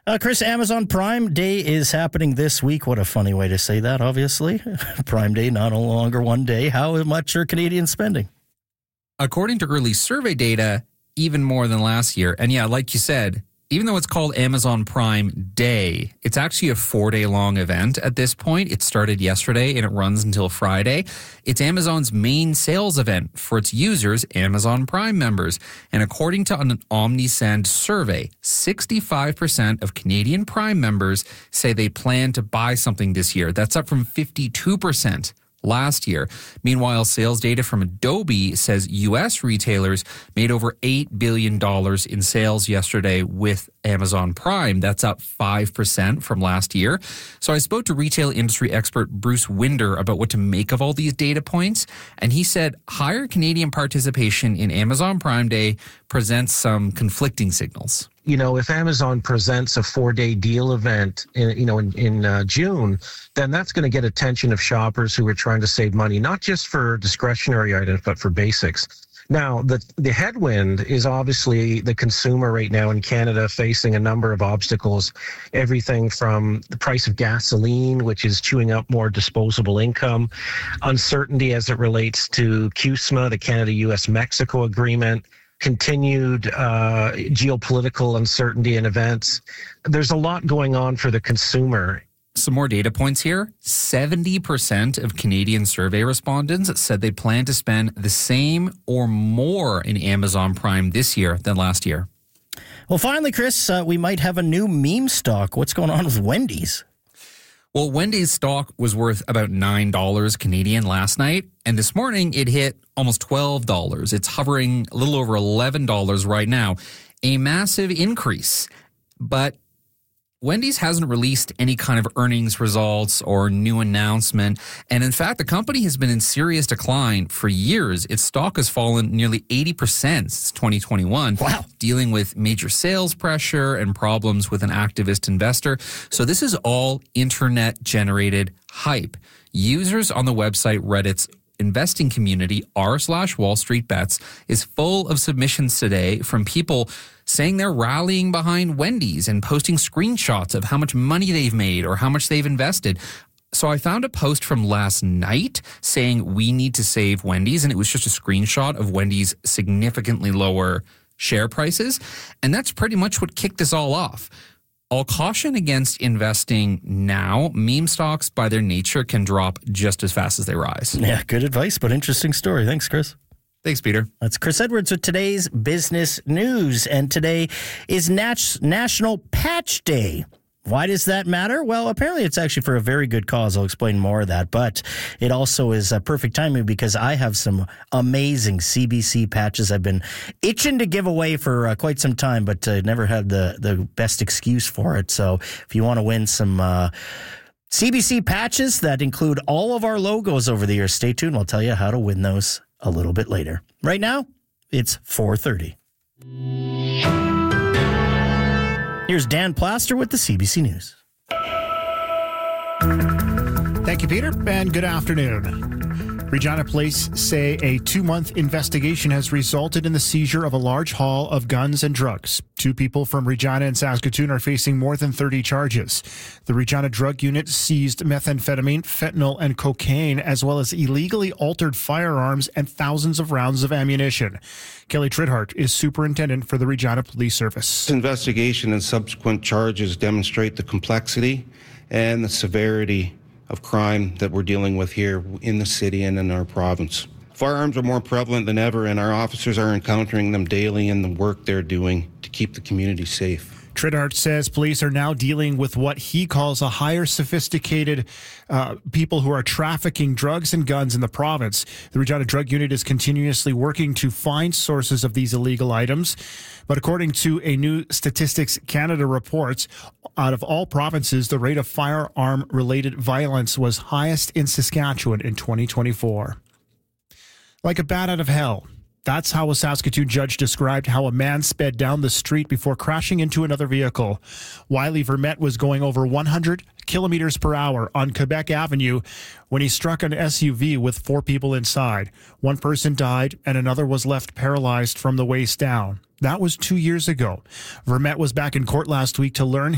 Chris, Amazon Prime Day is happening this week. What a funny way to say that, obviously. Prime Day, not no longer one day. How much are Canadians spending? According to early survey data, even more than last year. And yeah, like you said, even though it's called Amazon Prime Day, it's actually a 4-day long event at this point. It started yesterday and it runs until Friday. It's Amazon's main sales event for its users, Amazon Prime members. And according to an OmniSend survey, 65% of Canadian Prime members say they plan to buy something this year. That's up from 52% last year. Meanwhile, sales data from Adobe says U.S. retailers made over $8 billion in sales yesterday with Amazon Prime. That's up 5% from last year. So I spoke to retail industry expert Bruce Winder about what to make of all these data points. And he said higher Canadian participation in Amazon Prime Day presents some conflicting signals. If Amazon presents a 4-day deal event in June, then that's going to get attention of shoppers who are trying to save money, not just for discretionary items, but for basics. Now, the headwind is obviously the consumer right now in Canada facing a number of obstacles, everything from the price of gasoline, which is chewing up more disposable income, uncertainty as it relates to CUSMA, the Canada-US-Mexico agreement, continued geopolitical uncertainty and events. There's a lot going on for the consumer. Some more data points here. 70% of Canadian survey respondents said they plan to spend the same or more in Amazon Prime this year than last year. Well, finally, Chris, we might have a new meme stock. What's going on with Wendy's? Well, Wendy's stock was worth about $9 Canadian last night, and this morning it hit almost $12. It's hovering a little over $11 right now. A massive increase. But Wendy's hasn't released any kind of earnings results or new announcement. And in fact, the company has been in serious decline for years. Its stock has fallen nearly 80% since 2021. Wow. Dealing with major sales pressure and problems with an activist investor. So this is all internet-generated hype. Users on the website Reddit's investing community, r/Wall Street Bets, is full of submissions today from people saying they're rallying behind Wendy's and posting screenshots of how much money they've made or how much they've invested. So I found a post from last night saying we need to save Wendy's, and it was just a screenshot of Wendy's significantly lower share prices. And that's pretty much what kicked us all off. I'll caution against investing now. Meme stocks, by their nature, can drop just as fast as they rise. Yeah, good advice, but interesting story. Thanks, Chris. Thanks, Peter. That's Chris Edwards with today's business news. And today is National Patch Day. Why does that matter? Well, apparently it's actually for a very good cause. I'll explain more of that. But it also is perfect timing because I have some amazing CBC patches I've been itching to give away for quite some time, but never had the best excuse for it. So if you want to win some CBC patches that include all of our logos over the years, stay tuned. I'll tell you how to win those a little bit later. Right now, it's 4:30. Here's Dan Plaster with the CBC News. Thank you, Peter, and good afternoon. Regina Police say a 2-month investigation has resulted in the seizure of a large haul of guns and drugs. 2 people from Regina and Saskatoon are facing more than 30 charges. The Regina Drug Unit seized methamphetamine, fentanyl, and cocaine, as well as illegally altered firearms and thousands of rounds of ammunition. Kelly Tridhart is superintendent for the Regina Police Service. This investigation and subsequent charges demonstrate the complexity and the severity of crime that we're dealing with here in the city and in our province. Firearms are more prevalent than ever, and our officers are encountering them daily in the work they're doing to keep the community safe. Tridhart says police are now dealing with what he calls a higher sophisticated people who are trafficking drugs and guns in the province. The Regina Drug Unit is continuously working to find sources of these illegal items. But according to a new Statistics Canada report, out of all provinces, the rate of firearm-related violence was highest in Saskatchewan in 2024. Like a bat out of hell. That's how a Saskatoon judge described how a man sped down the street before crashing into another vehicle. Wiley Vermette was going over 100 kilometers per hour on Quebec Avenue when he struck an SUV with 4 people inside. 1 person died and another was left paralyzed from the waist down. That was 2 years ago. Vermette was back in court last week to learn